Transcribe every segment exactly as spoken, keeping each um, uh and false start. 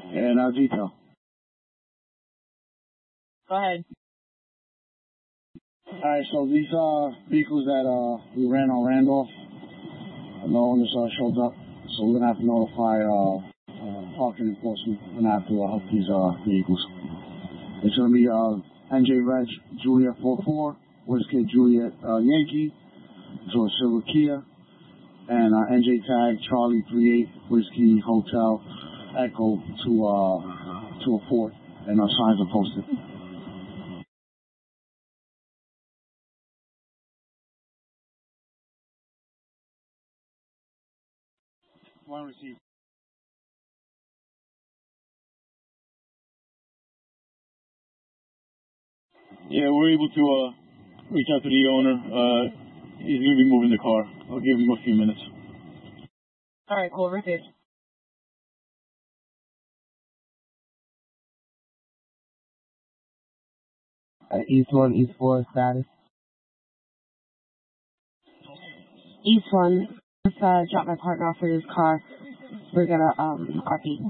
And uh, detail. Go ahead. Alright, so these uh, vehicles that uh, we ran on Randolph, no owners uh, showed up, so we're going to have to notify uh, uh, parking enforcement. We're going to have to uh, help these uh, vehicles. It's going to be uh, N J Reg Juliet four four, Whiskey Juliet uh, Yankee, so a Silver Kia, and uh, N J Tag Charlie three eight, Whiskey Hotel Echo to, uh, to a Fort, and our signs are posted. One receipt. Yeah, we're able to uh, reach out to the owner. Uh, he's going to be moving the car. I'll give him a few minutes. All right, cool. Received. Uh, East one, East four status. East one. Let's uh, drop my partner off with his car. We're gonna um R P.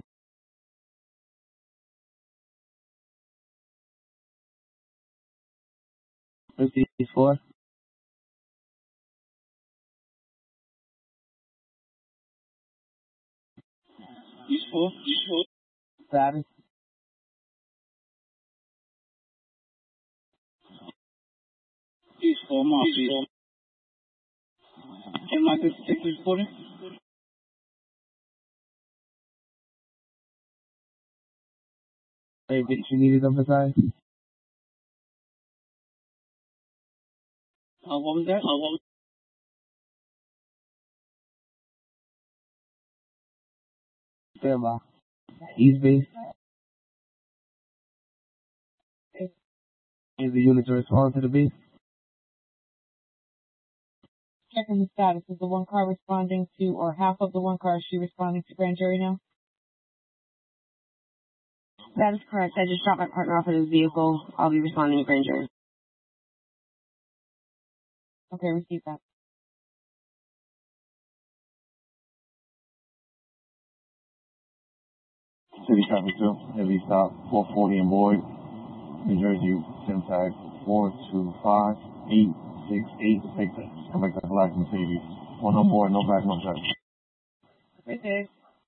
Where's the East four? East four. East four. Status. East four, Mark. East four. Am I good to take this recording? Hey, bitch, you needed emphasize? Uh, what was that? Uh, what was Stand by. East base. Is the unit to respond to the base? Checking the status. Is the one car responding to, or half of the one car, is she responding to grand jury now? That is correct. I just dropped my partner off at his vehicle. I'll be responding to grand jury. Okay, receive that. City traffic two, heavy stop, four forty in Boyd, New Jersey, SIM tag four two five eight six eight six. Come back to black Mercedes. one oh four, no back, no check. Okay.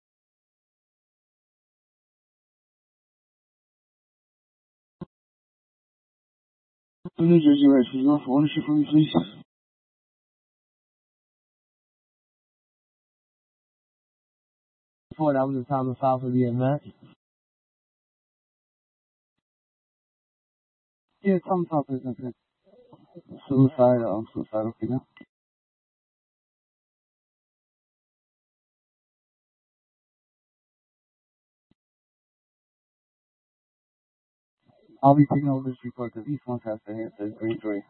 New Jersey Registry, your ownership for me, please. Before that was the time to file for the event. Yeah, come talk to us. Suicide, um, suicide, okay now. I'll be taking over this report because these ones have to answer green three.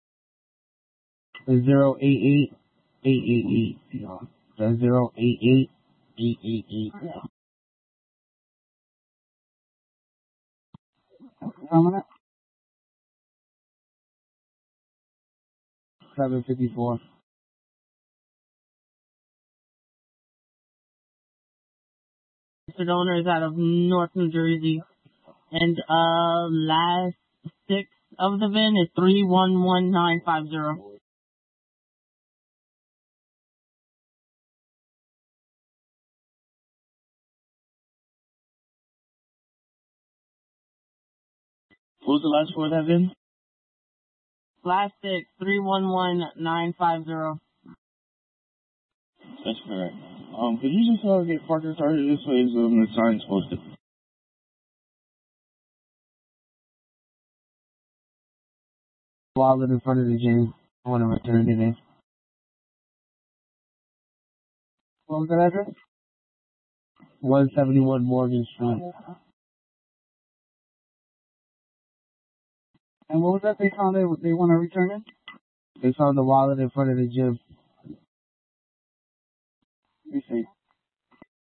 Zero eight eight eight eight eight. Yeah. That's zero eight eight eight eight eight. Yeah. How many? Seven fifty four. The owner is out of North New Jersey. And uh, last six of the V I N is three one one nine five zero. What was the last four of that V I N? Last six, three one one nine five zero. That's correct. Um, could you just uh, get Parker started this way so um, the sign's posted? Wallet in front of the gym. I want to return it in. What was that address? one seventy-one Morgan Street. And what was that they found they, they want to return it? They found the wallet in front of the gym. Let me see.